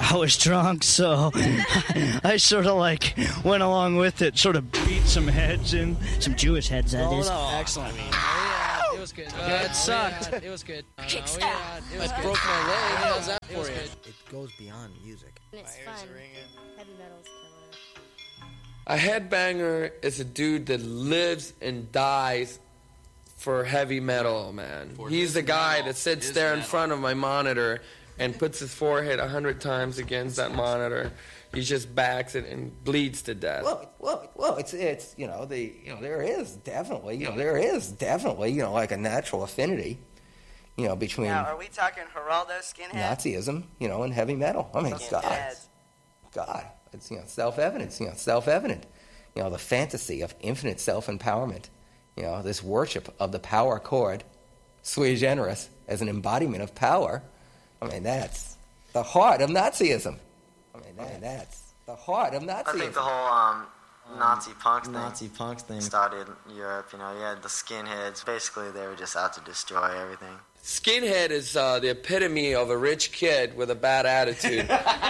I was drunk, so I sort of like went along with it, sort of beat some heads in, some Jewish heads, that is. Excellent. It was good. It sucked. It was good. I broke my leg. How's that for you? It goes beyond music. It's fun. Heavy metal's killer. A headbanger is a dude that lives and dies for heavy metal, man. He's the guy that sits there in front of my monitor and puts his forehead 100 times against that monitor. He just backs it and bleeds to death. Well, it's there is definitely like a natural affinity, between. Now, are we talking Geraldo Skinhead? Nazism, and heavy metal. I mean, God, it's self-evident. Self-evident. The fantasy of infinite self-empowerment. This worship of the power chord, sui generis, as an embodiment of power. I mean, that's the heart of Nazism. That's the heart of Nazism. I think the whole Nazi punk thing started in Europe. You had the skinheads. Basically, they were just out to destroy everything. Skinhead is the epitome of a rich kid with a bad attitude.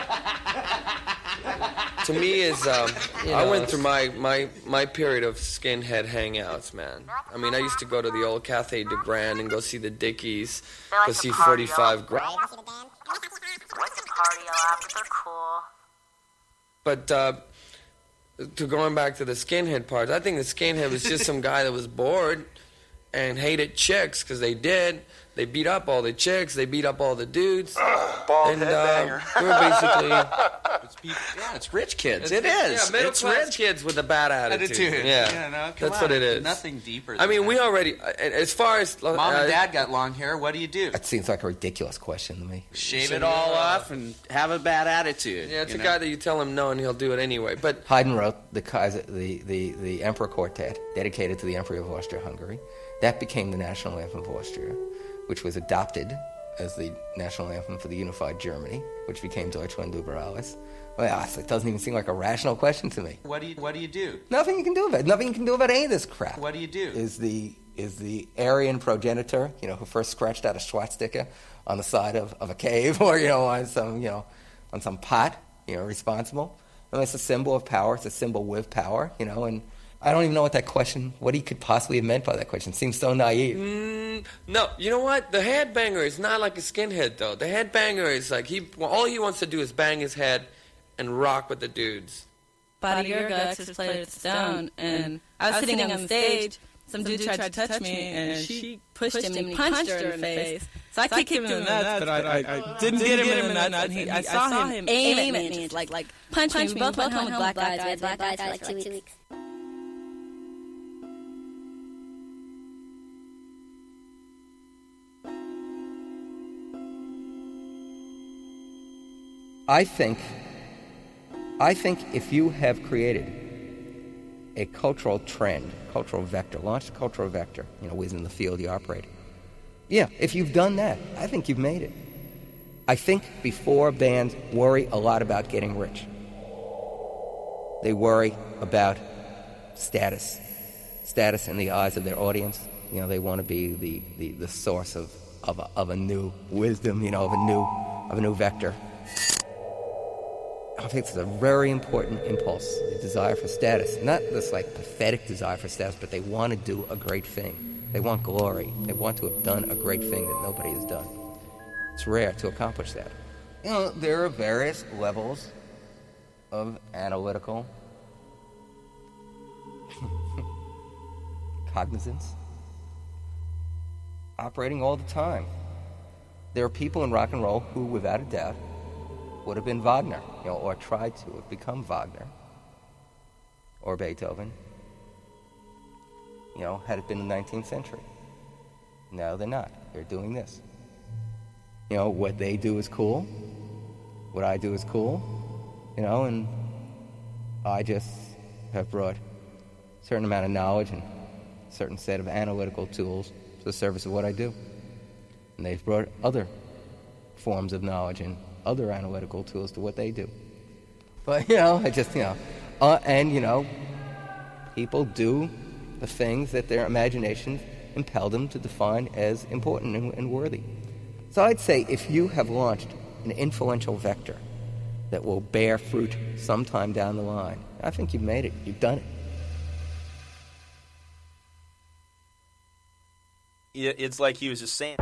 To me, I went through my period of skinhead hangouts, man. I mean, I used to go to the old Cafe de Grand and go see the Dickies, go see 45 Grand. I like the party a lot, but they're cool. But to going back to the skinhead part, I think the skinhead was just some guy that was bored and hated chicks, because they did. They beat up all the chicks. They beat up all the dudes. Bald headbanger. We're basically... it's rich kids. Yeah, middle-class kids with a bad attitude. Yeah, that's what it is. Nothing deeper than I mean, we already... As far as... Mom and Dad got long hair. What do you do? That seems like a ridiculous question to me. Shave it all off and have a bad attitude. Yeah, it's a guy that you tell him no and he'll do it anyway. But Haydn wrote the Emperor Quartet, dedicated to the Emperor of Austria-Hungary. That became the national anthem of Austria, which was adopted as the national anthem for the unified Germany, which became Deutschland über alles. Well, it doesn't even seem like a rational question to me. What do you do? Nothing you can do about it. Nothing you can do about any of this crap. What do you do? Is the Aryan progenitor, who first scratched out a swastika on the side of a cave, or on some pot, responsible? I mean, it's a symbol of power. It's a symbol with power, and I don't even know what he could possibly have meant by that question. It seems so naive. No, you know what? The headbanger is not like a skinhead, though. The headbanger is like, all he wants to do is bang his head and rock with the dudes. Body Your Guts has played at Stone, and I was sitting on the stage. Some dude tried to touch me, and she pushed him and he punched her in the face. So I kicked him in the nuts, but I didn't get him in the nuts. And I saw him aim at me, like punch me. We both went home with black eyes. We had black eyes for like 2 weeks. I think if you have created a cultural trend, cultural vector, launched a cultural vector, within the field you operate, if you've done that, I think you've made it. I think before bands worry a lot about getting rich. They worry about status in the eyes of their audience. They want to be the source of a new wisdom, of a new vector. I think it's a very important impulse, the desire for status. Not this pathetic desire for status, but they want to do a great thing. They want glory. They want to have done a great thing that nobody has done. It's rare to accomplish that. There are various levels of analytical cognizance operating all the time. There are people in rock and roll who, without a doubt, would have been Wagner, or tried to have become Wagner, or Beethoven, had it been the 19th century. No, they're not. They're doing this. What they do is cool. What I do is cool. And I just have brought a certain amount of knowledge and a certain set of analytical tools to the service of what I do. And they've brought other forms of knowledge and other analytical tools to what they do. But, I just, people do the things that their imagination impelled them to define as important and worthy. So I'd say if you have launched an influential vector that will bear fruit sometime down the line. I think you've made it. You've done it. It's like he was just saying.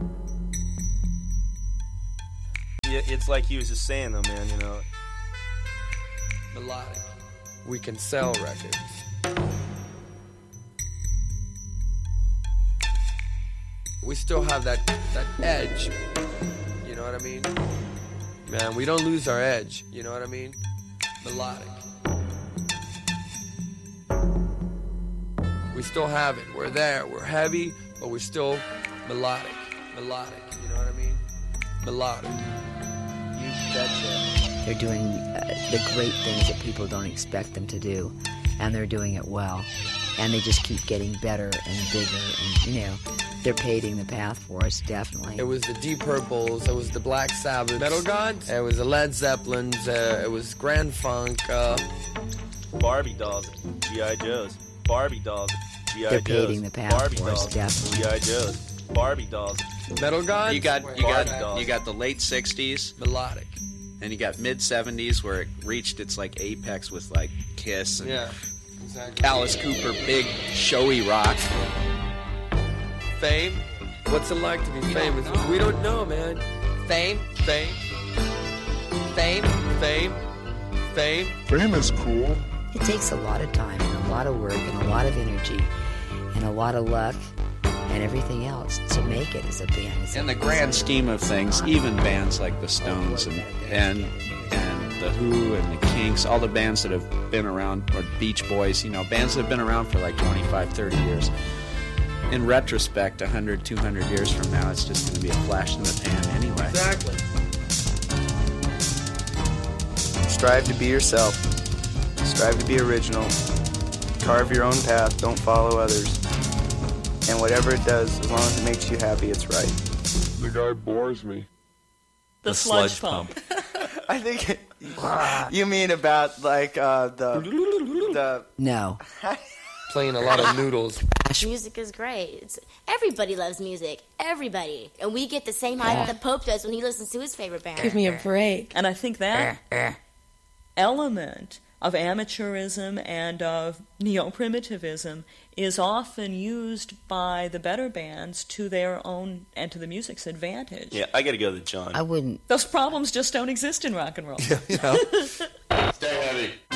It's like he was just saying, though, man, you know. Melodic. We can sell records. We still have that edge. You know what I mean? Man, we don't lose our edge. You know what I mean? Melodic. We still have it. We're there. We're heavy, but we're still melodic. Melodic. You know what I mean? Melodic. You betcha. They're doing the great things that people don't expect them to do, and they're doing it well. And they just keep getting better and bigger, and, you know, they're paving the path for us, definitely. It was the Deep Purples, it was the Black Sabbath, Metal Gods, it was the Led Zeppelins, it was Grand Funk, Barbie dolls, G.I. Joes. Barbie dolls, G.I. They're Joes. paving the path Barbie for us, dolls, definitely. G.I. Joes. Barbie dolls. Metal Gods? You got the late 60s. Melodic. And you got mid 70s where it reached its like apex with like Kiss and exactly. Alice Cooper, big showy rock. Fame? What's it like to be famous? We don't know, man. Fame? Fame? Fame? Fame? Fame? Fame is cool. It takes a lot of time and a lot of work and a lot of energy and a lot of luck and everything else to make it as a band. In the grand scheme of things, even bands like the Stones and the Who and the Kinks, all the bands that have been around, or Beach Boys, you know, bands that have been around for like 25, 30 years. In retrospect, 100, 200 years from now, it's just going to be a flash in the pan anyway. Exactly. Strive to be yourself. Strive to be original. Carve your own path. Don't follow others. And whatever it does, as long as it makes you happy, it's right. The guy bores me. The sludge pump. I think you mean about like the No. Playing a lot of noodles. Music is great. Everybody loves music. Everybody. And we get the same hype the Pope does when he listens to his favorite band. Give me a break. And I think that element of amateurism and of neo-primitivism is often used by the better bands to their own and to the music's advantage. Yeah, I gotta go to John. I wouldn't. Those problems just don't exist in rock and roll. Stay heavy.